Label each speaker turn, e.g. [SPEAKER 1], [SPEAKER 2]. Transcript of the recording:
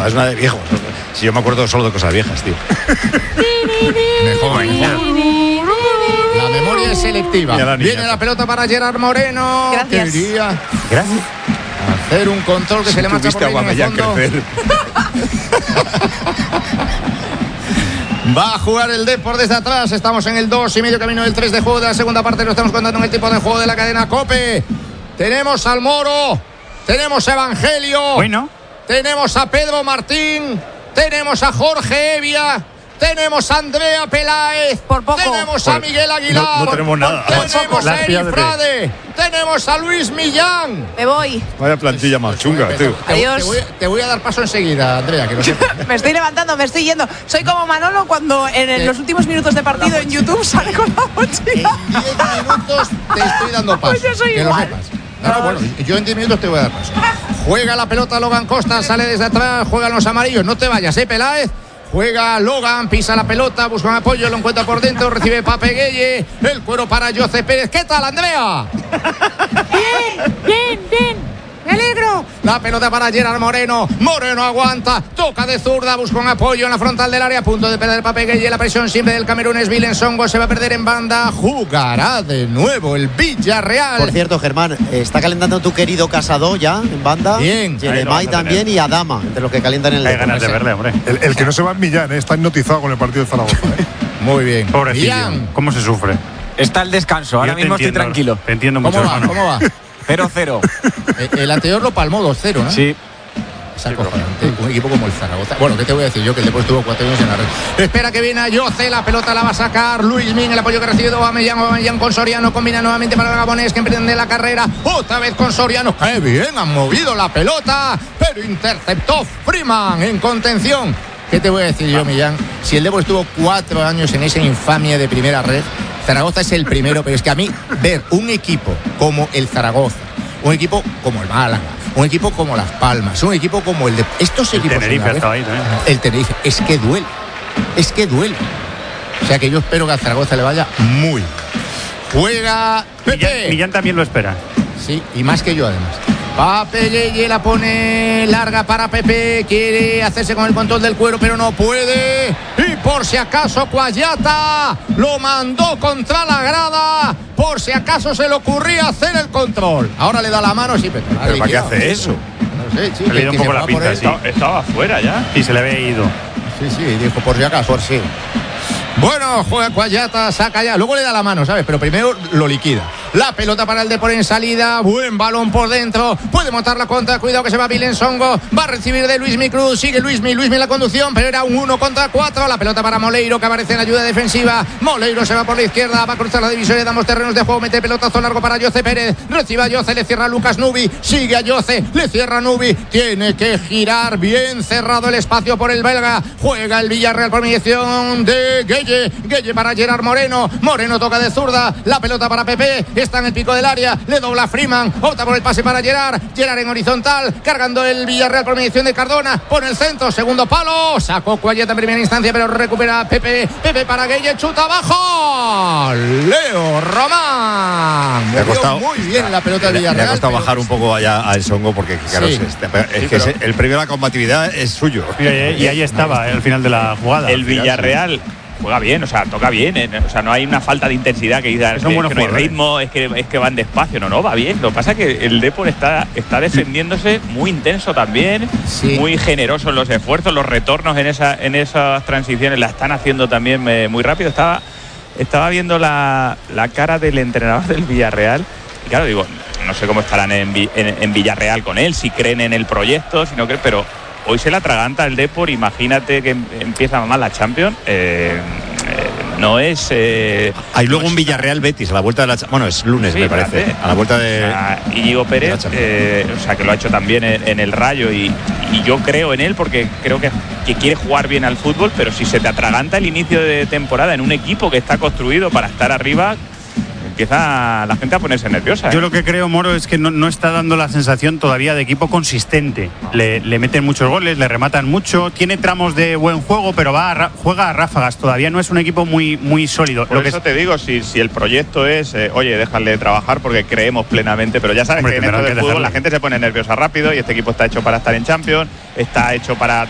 [SPEAKER 1] todas, es una de viejos. Si yo me acuerdo solo de cosas viejas, tío.
[SPEAKER 2] Mejor. La memoria es selectiva. Viene la pelota para Gerard Moreno.
[SPEAKER 3] Gracias.
[SPEAKER 2] Quería
[SPEAKER 1] Gracias.
[SPEAKER 2] hacer un control que se le marcha por ahí en el fondo. Va a jugar el Depor desde atrás. Estamos en el 2,5 camino del 3 de juego de la segunda parte. Lo estamos contando en el tipo de juego de la cadena COPE. Tenemos al Moro. Tenemos a Evangelio.
[SPEAKER 4] Bueno.
[SPEAKER 2] Tenemos a Pedro Martín. Tenemos a Jorge Evia. Tenemos a Andrea Peláez.
[SPEAKER 3] Por poco.
[SPEAKER 2] Tenemos a Miguel Aguilar.
[SPEAKER 1] No tenemos nada.
[SPEAKER 2] Tenemos a Eri Frade. Tenemos a Luis Millán.
[SPEAKER 3] Me voy.
[SPEAKER 1] Vaya plantilla más chunga, tío.
[SPEAKER 3] Adiós.
[SPEAKER 2] Te voy a dar paso enseguida, Andrea, que no sé.
[SPEAKER 3] Me estoy levantando, me estoy yendo. Soy como Manolo cuando en los últimos minutos de partido en YouTube sale con la mochila.
[SPEAKER 2] En 10 minutos te estoy dando paso.
[SPEAKER 3] Pues yo soy
[SPEAKER 2] que
[SPEAKER 3] igual.
[SPEAKER 2] lo sepas. No, bueno, yo en 10 minutos te voy a dar paso. Juega la pelota Logan Costa, sale desde atrás, juegan los amarillos. No te vayas, Peláez. Juega Logan, pisa la pelota, busca un apoyo, lo encuentra por dentro, recibe Pape Gueye, el cuero para José Pérez. ¿Qué tal, Andrea?
[SPEAKER 3] Bien. Me alegro.
[SPEAKER 2] La pelota para Gerard Moreno. Moreno aguanta, toca de zurda, busca un apoyo en la frontal del área, a punto de perder Pape Gueye. La presión siempre del Camerún es Vilensongo, se va a perder en banda. Jugará de nuevo el Villarreal.
[SPEAKER 5] Por cierto, Germán, está calentando tu querido Casado ya en banda.
[SPEAKER 2] Bien.
[SPEAKER 5] Jeremai también y Adama, entre los que calientan en el
[SPEAKER 4] Hay ganas de verle, hombre.
[SPEAKER 6] El que no se va en Millán, está hipnotizado con el partido de Zaragoza.
[SPEAKER 2] Muy bien.
[SPEAKER 4] Pobrecillo.
[SPEAKER 2] Millán.
[SPEAKER 4] ¿Cómo se sufre?
[SPEAKER 7] Está el descanso, ahora
[SPEAKER 4] Yo te
[SPEAKER 7] mismo estoy
[SPEAKER 4] entiendo,
[SPEAKER 7] tranquilo.
[SPEAKER 4] Te entiendo mucho,
[SPEAKER 2] ¿Cómo va?
[SPEAKER 4] hermano.
[SPEAKER 2] ¿Cómo va?
[SPEAKER 7] 0-0.
[SPEAKER 2] El anterior lo palmó 2-0, ¿no?
[SPEAKER 7] Sí.
[SPEAKER 2] Es acojonante. Un equipo como el Zaragoza. Bueno, ¿qué te voy a decir yo? Que el Depor estuvo 4 años en la red. Espera que viene a Yoce, la pelota la va a sacar Luis Min, el apoyo que ha recibido Aubameyang con Soriano, combina nuevamente para el Gabonés que emprende la carrera, otra vez con Soriano. ¡Qué bien! Han movido la pelota, pero interceptó Freeman en contención. ¿Qué te voy a decir yo, Millán? Si el Depor estuvo 4 años en esa infamia de primera red, Zaragoza es el primero, pero es que a mí ver un equipo como el Zaragoza, un equipo como el Málaga, un equipo como Las Palmas, un equipo como el de estos equipos.
[SPEAKER 4] Tenerife estaba ahí también.
[SPEAKER 2] El Tenerife, es que duele. O sea que yo espero que a Zaragoza le vaya muy. Juega Pepe.
[SPEAKER 4] Millán también lo espera.
[SPEAKER 2] Sí, y más que yo además. Pape Gueye la pone larga para Pepe, quiere hacerse con el control del cuero, pero no puede. Y por si acaso Cuayata lo mandó contra la grada, por si acaso se le ocurría hacer el control. Ahora le da la mano, sí, pero
[SPEAKER 1] ¿Para qué hace eso?
[SPEAKER 2] No sé, sí,
[SPEAKER 4] Le dio un poco la pinta, sí.
[SPEAKER 8] Estaba fuera ya.
[SPEAKER 4] Y se le había ido.
[SPEAKER 2] Sí, dijo por si acaso. Por sí. Bueno, juega Cuayata, saca ya, luego le da la mano, ¿sabes? Pero primero lo liquida. La pelota para el Depor en salida, buen balón por dentro, puede montar la contra, cuidado que se va Vilensongo, va a recibir de Luismi Cruz, sigue Luismi la conducción, pero era un 1 contra 4, la pelota para Moleiro que aparece en ayuda defensiva, Moleiro se va por la izquierda, va a cruzar la divisoria, damos terrenos de juego, mete pelotazo largo para José Pérez, recibe a José, le cierra a Lucas Nubi, sigue a José, le cierra a Nubi, tiene que girar, bien cerrado el espacio por el belga, juega el Villarreal por mediación de Gueye para Gerard Moreno toca de zurda, la pelota para Pepe, está en el pico del área, le dobla Freeman, opta por el pase para Gerard en horizontal, cargando el Villarreal por mediación de Cardona, pone el centro, segundo palo, sacó Cuayeta en primera instancia, pero recupera Pepe para Gueye, chuta abajo, Leo Román,
[SPEAKER 1] Me ha costado
[SPEAKER 2] muy bien la pelota del Villarreal.
[SPEAKER 1] Le ha costado bajar un poco allá a El Songo porque claro,
[SPEAKER 2] Sí.
[SPEAKER 1] el premio a la combatividad es suyo.
[SPEAKER 4] Y ahí estaba, al final de la jugada.
[SPEAKER 8] El Villarreal juega bien, o sea, toca bien, o sea, no hay una falta de intensidad que digan que no hay ritmo, es que van despacio, no, va bien. Lo que pasa es que el Depor está defendiéndose muy intenso también,
[SPEAKER 2] Sí.
[SPEAKER 8] muy generoso en los esfuerzos, los retornos en esas transiciones la están haciendo también muy rápido. Estaba viendo la cara del entrenador del Villarreal y claro, digo, no sé cómo estarán en Villarreal con él, si creen en el proyecto, si no creen, pero hoy se la atraganta el Depor, imagínate que empieza mal la Champions, no es...
[SPEAKER 1] Hay luego un Villarreal Betis a la vuelta de la... Bueno, es lunes,
[SPEAKER 8] sí,
[SPEAKER 1] me parece. A la vuelta de...
[SPEAKER 8] O sea, Íñigo Pérez, o sea, que lo ha hecho también en el Rayo y yo creo en él porque creo que quiere jugar bien al fútbol, pero si se te atraganta el inicio de temporada en un equipo que está construido para estar arriba, empieza la gente a ponerse nerviosa.
[SPEAKER 4] Yo lo que creo, Moro, es que no está dando la sensación todavía de equipo consistente. Le meten muchos goles, le rematan mucho, tiene tramos de buen juego, pero juega a ráfagas. Todavía no es un equipo muy sólido.
[SPEAKER 8] Por eso te digo, si el proyecto es, oye, déjale trabajar porque creemos plenamente, pero ya sabes que en esto del fútbol la gente se pone nerviosa rápido y este equipo está hecho para estar en Champions, está hecho para